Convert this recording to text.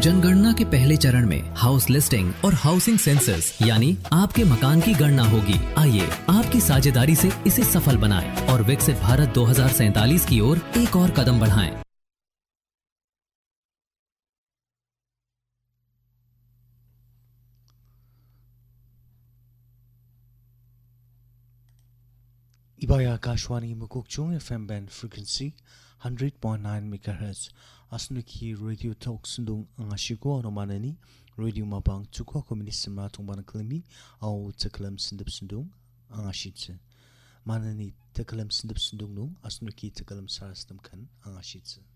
जनगणना के पहले चरण में हाउस लिस्टिंग और हाउसिंग सेंसस यानी आपके मकान की गणना होगी। आइए आपकी साझेदारी से इसे सफल बनाएं और विकसित भारत 2047 की ओर एक और कदम बढ़ाएं। Ibaya Akashwani Mukukchung FM band frequency 100.9 MHz Asnuki Radio Talk Sundung Angashiko Romanani Radio Mabang Tukwa Communist Matung Banaklimi Au Takalam Sindip Sundung Angashitse Manani Takalam Sindip Sundung Asnuki Takalam Sarastam Kan Angashitse